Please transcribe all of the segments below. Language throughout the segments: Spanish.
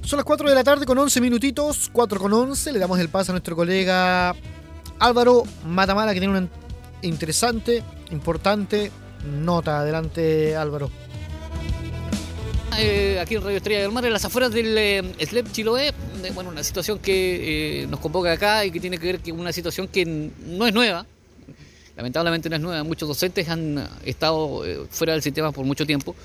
Son las 4 de la tarde con 11 minutitos, 4 con 11. Le damos el paso a nuestro colega Álvaro Matamala, que tiene una interesante, importante nota. Adelante, Álvaro. Aquí en Radio Estrella del Mar, en las afueras del SLEP Chiloé, bueno, una situación que nos convoca acá y que tiene que ver con una situación que no es nueva. Lamentablemente no es nueva. Muchos docentes han estado fuera del sistema por mucho tiempo.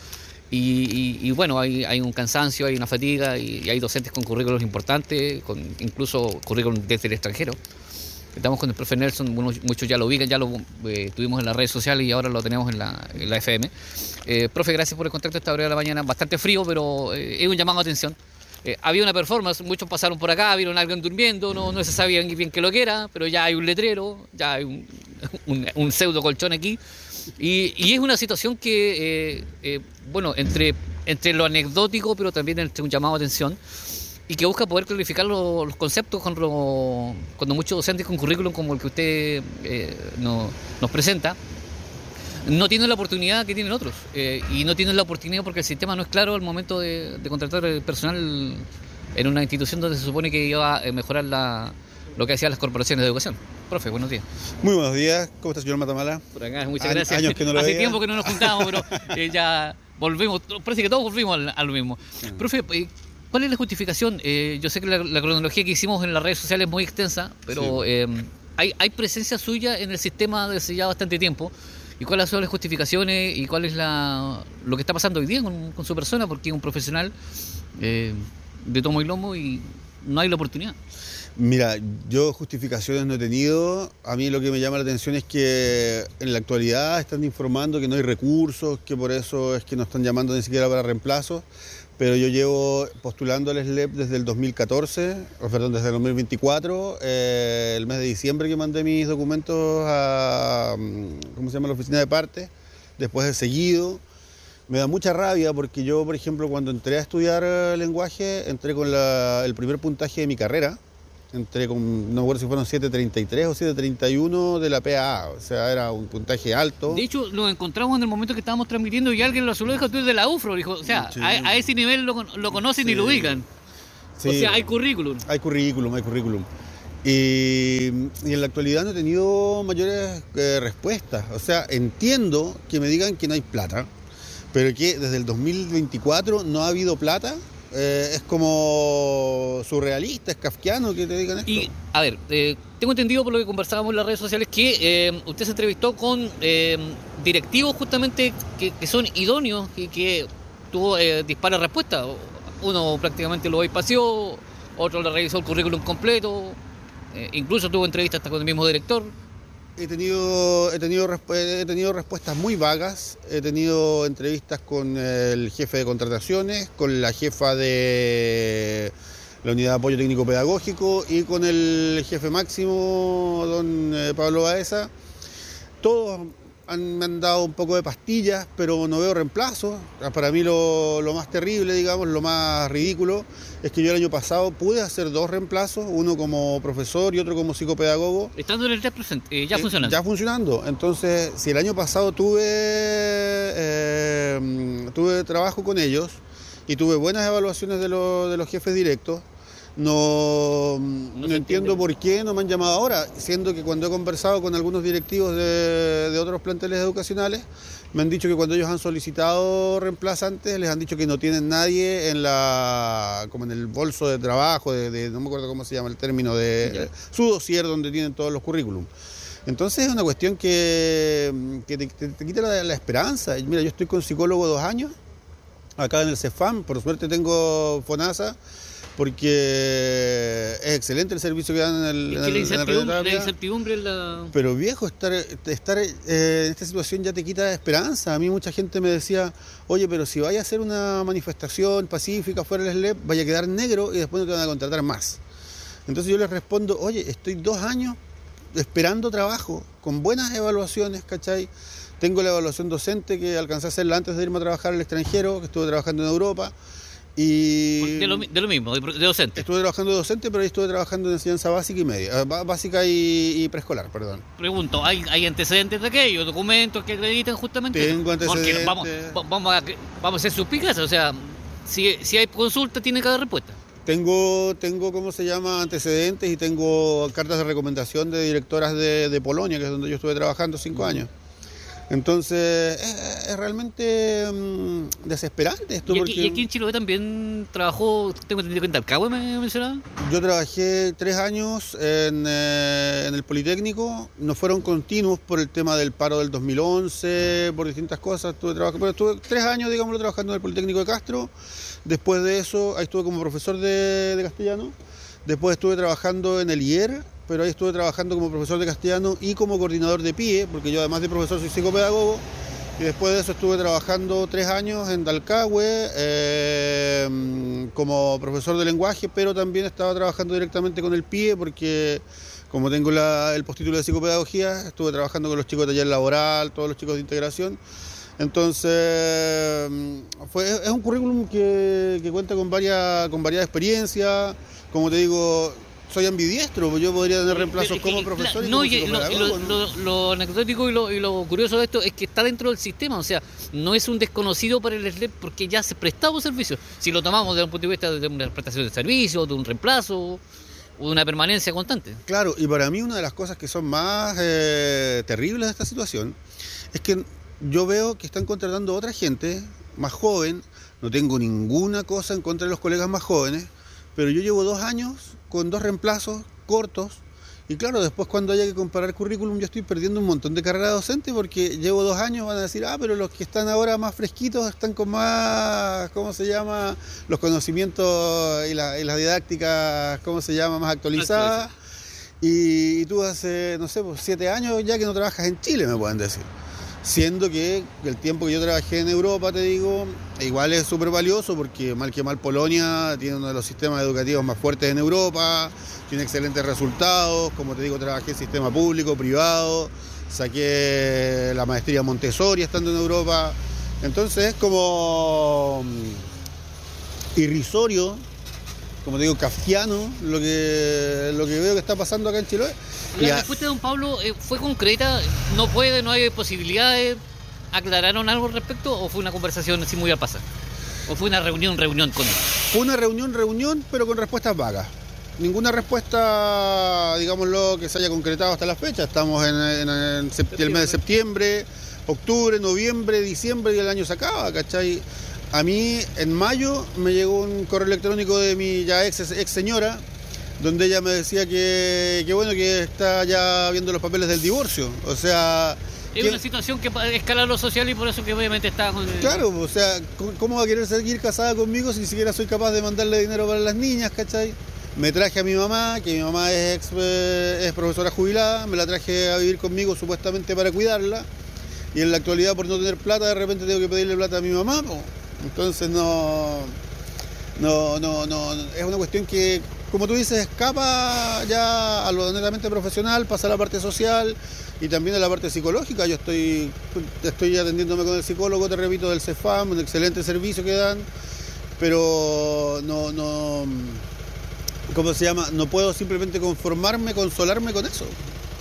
Y bueno, hay un cansancio, hay una fatiga y hay docentes con currículos importantes, con incluso currículum desde el extranjero. Estamos con el profe Nelson, muchos ya lo ubican, ya lo tuvimos en las redes sociales y ahora lo tenemos en la FM. Profe, gracias por el contacto a esta hora de la mañana, bastante frío, pero es un llamado a atención. Había una performance, muchos pasaron por acá, vieron a alguien durmiendo, no se sabía bien qué lo que era, pero ya hay un letrero, ya hay un pseudo colchón aquí. Y es una situación que, bueno, entre lo anecdótico, pero también entre un llamado a atención, y que busca poder clarificar los conceptos cuando muchos docentes con currículum como el que usted nos presenta, no tienen la oportunidad que tienen otros. Y no tienen la oportunidad porque el sistema no es claro al momento de contratar personal en una institución donde se supone que iba a mejorar lo que hacían las corporaciones de educación. Profe, buenos días. Muy buenos días. ¿Cómo está, señor Matamala? Por acá, muchas gracias. Años que no lo Hace veía. tiempo que no nos juntábamos, pero ya volvimos. Parece que todos volvimos a lo mismo. Profe, ¿cuál es la justificación? Yo sé que la cronología que hicimos en las redes sociales es muy extensa, pero sí. Hay presencia suya en el sistema desde ya bastante tiempo. ¿Y cuáles son las justificaciones y cuál es lo que está pasando hoy día con su persona? Porque es un profesional de tomo y lomo y no hay la oportunidad. Mira, yo justificaciones no he tenido. A mí lo que me llama la atención es que en la actualidad están informando que no hay recursos, que por eso es que no están llamando ni siquiera para reemplazos. Pero yo llevo postulando al SLEP desde el 2014, perdón, desde el 2024, el mes de diciembre que mandé mis documentos a, la oficina de parte, después he seguido. Me da mucha rabia porque yo, por ejemplo, cuando entré a estudiar lenguaje, entré con el primer puntaje de mi carrera. Entré con, no me acuerdo si fueron 7.33 o 7.31 de la PAA, o sea, era un puntaje alto. De hecho, nos encontramos en el momento que estábamos transmitiendo y alguien lo saludó y dijo, tú eres de la UFRO, dijo, o sea, sí. a ese nivel lo conocen y lo ubican. Sí. O sea, hay currículum. Hay currículum. Y en la actualidad no he tenido mayores respuestas. O sea, entiendo que me digan que no hay plata, pero que desde el 2024 no ha habido plata. Es como surrealista, es kafkiano que te digan esto. Y, a ver, tengo entendido por lo que conversábamos en las redes sociales que usted se entrevistó con directivos justamente que son idóneos y que tuvo dispara respuesta. Uno prácticamente lo bypaseó, otro le revisó el currículum completo, incluso tuvo entrevistas hasta con el mismo director. He tenido respuestas muy vagas, he tenido entrevistas con el jefe de contrataciones, con la jefa de la unidad de apoyo técnico pedagógico y con el jefe máximo, don Pablo Baeza. Todos me han dado un poco de pastillas, pero no veo reemplazo. Para mí lo más terrible, digamos, lo más ridículo, es que yo el año pasado pude hacer 2 reemplazos, uno como profesor y otro como psicopedagogo. Estando en el SLEP presente, ya funcionando. Ya funcionando. Entonces, si el año pasado tuve trabajo con ellos y tuve buenas evaluaciones de los jefes directos, no entiendo por qué no me han llamado ahora, siendo que cuando he conversado con algunos directivos de otros planteles educacionales, me han dicho que cuando ellos han solicitado reemplazantes, les han dicho que no tienen nadie como en el bolso de trabajo, no me acuerdo cómo se llama el término, su dossier donde tienen todos los currículum. Entonces es una cuestión que te quita la esperanza. Mira, yo estoy con psicólogo 2 años, acá en el CEFAM, por suerte tengo FONASA, porque es excelente el servicio que dan en la incertidumbre Pero viejo, estar en esta situación ya te quita esperanza. A mí mucha gente me decía, oye, pero si vaya a hacer una manifestación pacífica fuera del SLEP, vaya a quedar negro y después no te van a contratar más. Entonces yo les respondo, oye, estoy 2 años esperando trabajo, con buenas evaluaciones, ¿cachai? Tengo la evaluación docente que alcancé a hacerla antes de irme a trabajar al extranjero, que estuve trabajando en Europa. Y de lo mismo, de docente. Estuve trabajando de docente, pero ahí estuve trabajando en enseñanza básica y media, básica y preescolar, perdón. Pregunto, ¿hay antecedentes de aquello? ¿Documentos que acrediten justamente? Tengo antecedentes. Porque vamos a hacer suspicacias, o sea, si hay consulta tiene que haber respuesta. Tengo, ¿cómo se llama?, antecedentes y tengo cartas de recomendación de directoras de Polonia, que es donde yo estuve trabajando 5 años. Entonces, es realmente desesperante esto. ¿Y aquí en Chiloé también trabajó, tengo entendido que en Talcahué me mencionaba? Yo trabajé 3 años en el Politécnico, no fueron continuos por el tema del paro del 2011, por distintas cosas, pero estuve 3 años, digámoslo, trabajando en el Politécnico de Castro. Después de eso, ahí estuve como profesor de castellano. Después estuve trabajando en el IER, pero ahí estuve trabajando como profesor de castellano y como coordinador de PIE, porque yo además de profesor soy psicopedagogo. Y después de eso estuve trabajando 3 años en Talcahué como profesor de lenguaje, pero también estaba trabajando directamente con el PIE, porque como tengo el postítulo de psicopedagogía, estuve trabajando con los chicos de taller laboral, todos los chicos de integración. Entonces, es un currículum que cuenta con varias experiencias. Como te digo, soy ambidiestro, pues yo podría tener reemplazos como profesor y como psicopedagogo. Lo anecdótico y lo curioso de esto es que está dentro del sistema, o sea, no es un desconocido para el SLEP porque ya se prestaba un servicio. Si lo tomamos desde un punto de vista de una prestación de servicio, de un reemplazo o de una permanencia constante. Claro, y para mí una de las cosas que son más terribles de esta situación es que yo veo que están contratando a otra gente más joven. No tengo ninguna cosa en contra de los colegas más jóvenes, pero yo llevo 2 años con 2 reemplazos cortos y claro, después cuando haya que comparar currículum yo estoy perdiendo un montón de carrera docente porque llevo 2 años, van a decir, pero los que están ahora más fresquitos están con más, ¿cómo se llama?, los conocimientos y las didácticas, ¿cómo se llama?, más actualizadas. Y tú hace, no sé, 7 años ya que no trabajas en Chile, me pueden decir. Siendo que el tiempo que yo trabajé en Europa, te digo, igual es súper valioso porque mal que mal Polonia tiene uno de los sistemas educativos más fuertes en Europa, tiene excelentes resultados, como te digo, trabajé en sistema público, privado, saqué la maestría Montessori estando en Europa, entonces es como irrisorio, como te digo, kafkiano, lo que veo que está pasando acá en Chiloé. La respuesta de don Pablo fue concreta, no hay posibilidades, ¿aclararon algo al respecto o fue una conversación así muy al pasar? ¿O fue una reunión con él? Fue una reunión, pero con respuestas vagas. Ninguna respuesta, digámoslo, que se haya concretado hasta la fecha. Estamos en el mes de septiembre, octubre, noviembre, diciembre y el año se acaba, ¿cachai? A mí, en mayo, me llegó un correo electrónico de mi ya ex señora, donde ella me decía que bueno, que está ya viendo los papeles del divorcio. O sea... Es una situación que escala lo social y por eso que obviamente está... Claro, o sea, ¿cómo va a querer seguir casada conmigo si ni siquiera soy capaz de mandarle dinero para las niñas, cachai? Me traje a mi mamá, que mi mamá es profesora jubilada, me la traje a vivir conmigo supuestamente para cuidarla, y en la actualidad por no tener plata de repente tengo que pedirle plata a mi mamá, po. Entonces no, es una cuestión que, como tú dices, escapa ya a lo netamente profesional, pasa a la parte social y también a la parte psicológica. Yo estoy atendiéndome con el psicólogo, te repito, del CEFAM, un excelente servicio que dan, pero ¿cómo se llama? No puedo simplemente consolarme con eso.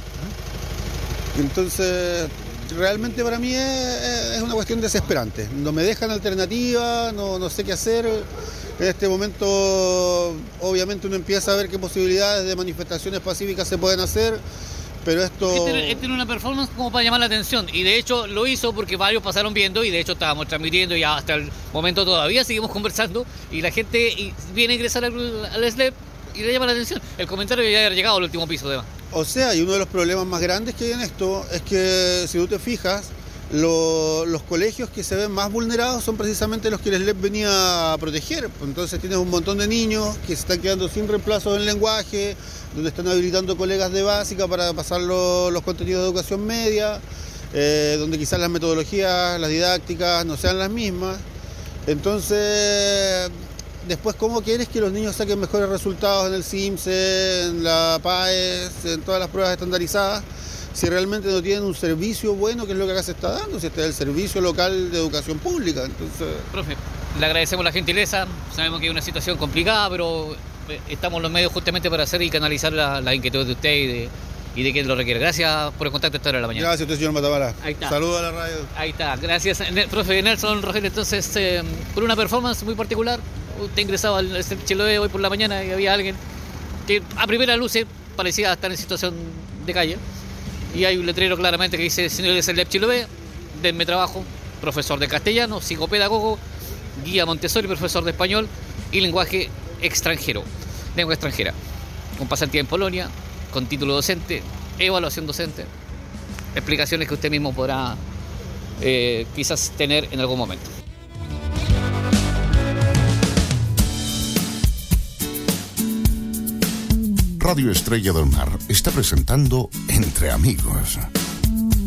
Entonces, realmente para mí es una cuestión desesperante. No me dejan alternativa, no sé qué hacer. En este momento, obviamente, uno empieza a ver qué posibilidades de manifestaciones pacíficas se pueden hacer, pero esto... Este era una performance como para llamar la atención, y de hecho lo hizo porque varios pasaron viendo, y de hecho estábamos transmitiendo, y hasta el momento todavía seguimos conversando, y la gente viene a ingresar al SLEP y le llama la atención. El comentario ya había llegado al último piso, además. O sea, y uno de los problemas más grandes que hay en esto es que, si tú te fijas, los colegios que se ven más vulnerados son precisamente los que el SLEP venía a proteger. Entonces tienes un montón de niños que se están quedando sin reemplazo en lenguaje, donde están habilitando colegas de básica para pasar los contenidos de educación media, donde quizás las metodologías, las didácticas no sean las mismas. Entonces, después, ¿cómo quieres que los niños saquen mejores resultados en el CIMSE, en la PAES, en todas las pruebas estandarizadas, si realmente no tienen un servicio bueno, que es lo que acá se está dando, si este es el servicio local de educación pública? Entonces... Profe, le agradecemos la gentileza, sabemos que es una situación complicada, pero estamos en los medios justamente para hacer y canalizar la inquietud de usted y de quien lo requiere. Gracias por el contacto esta hora de la mañana. Gracias a usted, señor Matamala. Ahí está. Saludos a la radio. Ahí está, gracias, profe Nelson Rogel. Entonces, por una performance muy particular, Usted ingresaba al SLEP Chiloé hoy por la mañana y había alguien que a primera luz parecía estar en situación de calle. Y hay un letrero claramente que dice: señor del SLEP Chiloé, denme trabajo, profesor de castellano, psicopedagogo, guía Montessori, profesor de español y lenguaje extranjero, lengua extranjera, con pasantía en Polonia, con título docente, evaluación docente, explicaciones que usted mismo podrá quizás tener en algún momento. Radio Estrella del Mar está presentando Entre Amigos.